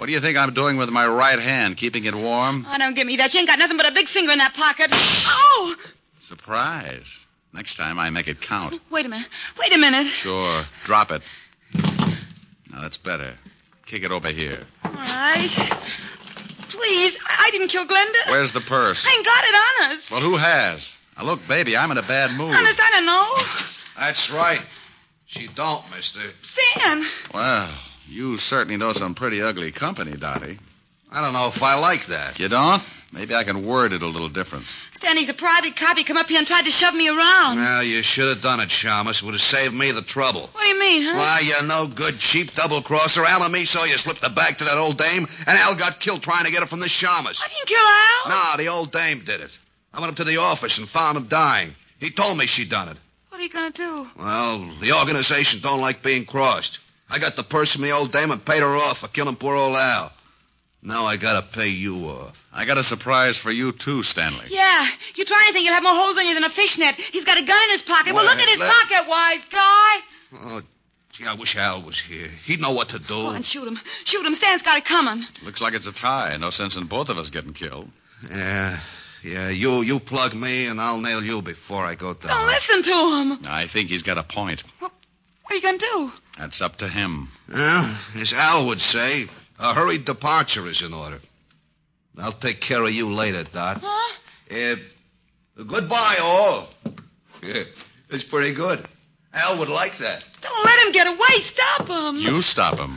What do you think I'm doing with my right hand? Keeping it warm? Oh, don't give me that. You ain't got nothing but a big finger in that pocket. Oh! Surprise. Next time I make it count. Wait a minute. Sure. Drop it. Now, that's better. Kick it over here. All right. Please, I didn't kill Glenda. Where's the purse? I ain't got it, honest. Well, who has? Now, look, baby, I'm in a bad mood. Honest, I don't know. That's right. She don't, mister. Stan. Well, you certainly know some pretty ugly company, Dottie. I don't know if I like that. You don't? Maybe I can word it a little different. Stan, he's a private cop. He come up here and tried to shove me around. Well, you should have done it, Shamus. Would have saved me the trouble. What do you mean, huh? Why, you no good, cheap double-crosser. Al and me saw you slip the bag to that old dame, and Al got killed trying to get her from the Shamus. I didn't kill Al. No, the old dame did it. I went up to the office and found him dying. He told me she'd done it. What are you going to do? Well, the organization don't like being crossed. I got the purse from the old dame and paid her off for killing poor old Al. Now I gotta pay you off. I got a surprise for you, too, Stanley. Yeah. You try anything, you'll have more holes on you than a fishnet. He's got a gun in his pocket. Well, look at his pocket, wise guy. Oh, gee, I wish Al was here. He'd know what to do. Go on, shoot him. Shoot him. Stan's got it coming. Looks like it's a tie. No sense in both of us getting killed. Yeah, you plug me, and I'll nail you before I go down. Don't listen to him. I think he's got a point. What are you going to do? That's up to him. Well, as Al would say, a hurried departure is in order. I'll take care of you later, Dot. Huh? Goodbye, all. Yeah, that's pretty good. Al would like that. Don't let him get away. Stop him. You stop him.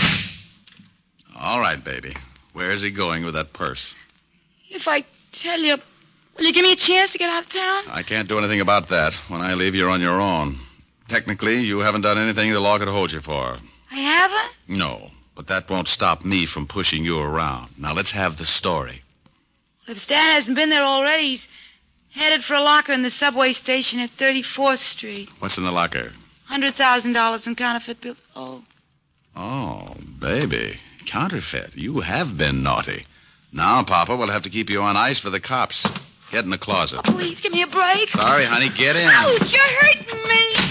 All right, baby. Where's he going with that purse? If I tell you, will you give me a chance to get out of town? I can't do anything about that. When I leave, you're on your own. Technically, you haven't done anything the law could hold you for. I haven't? No, but that won't stop me from pushing you around. Now, let's have the story. If Stan hasn't been there already, he's headed for a locker in the subway station at 34th Street. What's in the locker? $100,000 in counterfeit bills. Oh, baby. Counterfeit. You have been naughty. Now, Papa, we'll have to keep you on ice for the cops. Get in the closet. Oh, please, give me a break. Sorry, honey. Get in. Ouch, you're hurting me.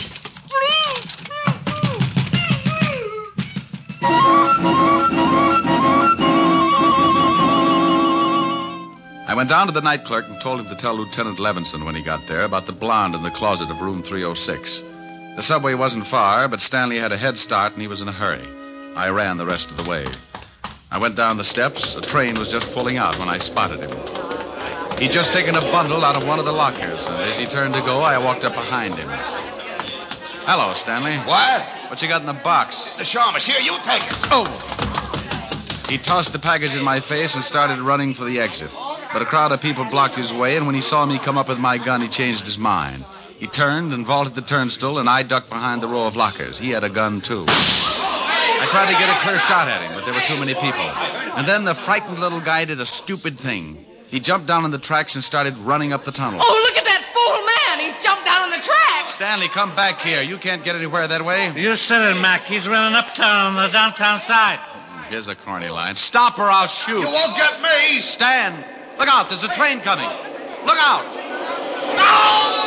I went down to the night clerk and told him to tell Lieutenant Levinson when he got there about the blonde in the closet of room 306. The subway wasn't far, but Stanley had a head start and he was in a hurry. I ran the rest of the way. I went down the steps. A train was just pulling out when I spotted him. He'd just taken a bundle out of one of the lockers, and as he turned to go, I walked up behind him. Hello, Stanley. What? What you got in the box? The Shamus. Here, you take it. Oh! He tossed the package in my face and started running for the exit. But a crowd of people blocked his way, and when he saw me come up with my gun, he changed his mind. He turned and vaulted the turnstile, and I ducked behind the row of lockers. He had a gun, too. I tried to get a clear shot at him, but there were too many people. And then the frightened little guy did a stupid thing. He jumped down on the tracks and started running up the tunnel. Oh, look at that fool man. He's jumped down on the tracks. Stanley, come back here. You can't get anywhere that way. You said it, Mac. He's running uptown on the downtown side. Here's a corny line. Stop or I'll shoot. You won't get me. Stand. Look out. There's a train coming. Look out. No!